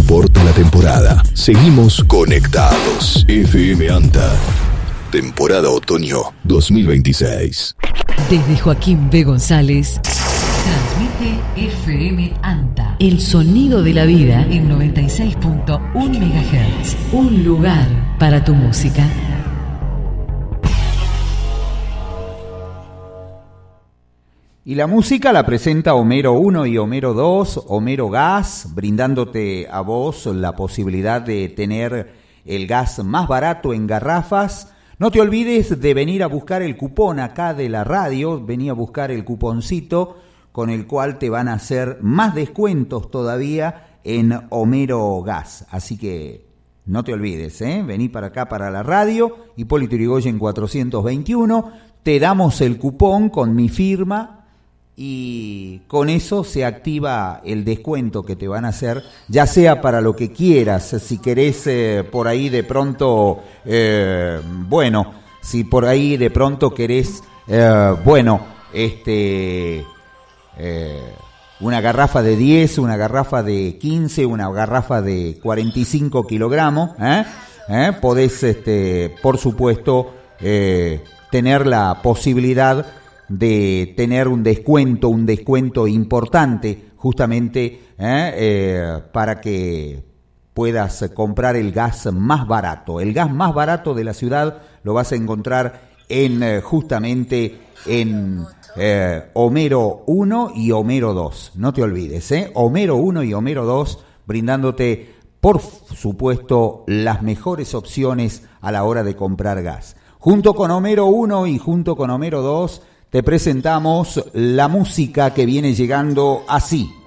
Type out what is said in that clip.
importa la temporada, seguimos conectados. FM Anta, temporada otoño 2026. Desde Joaquín B. González, transmite FM Anta, el sonido de la vida en 96.1 MHz. Un lugar para tu música. Y la música la presenta Homero 1 y Homero 2, Homero Gas, brindándote a vos la posibilidad de tener el gas más barato en garrafas. No te olvides de venir a buscar el cupón acá de la radio, vení a buscar el cuponcito con el cual te van a hacer más descuentos todavía en Homero Gas. Así que no te olvides, vení para acá, para la radio, Hipólito Yrigoyen 421, te damos el cupón con mi firma, y con eso se activa el descuento que te van a hacer, ya sea para lo que quieras, si querés por ahí de pronto, si por ahí de pronto querés, una garrafa de 10, una garrafa de 15, una garrafa de 45 kilogramos, podés, por supuesto, tener la posibilidad de tener un descuento importante, justamente para que puedas comprar el gas más barato. El gas más barato de la ciudad lo vas a encontrar justamente en Homero 1 y Homero 2. No te olvides, Homero 1 y Homero 2, brindándote, por supuesto, las mejores opciones a la hora de comprar gas. Junto con Homero 1 y junto con Homero 2, te presentamos la música que viene llegando así.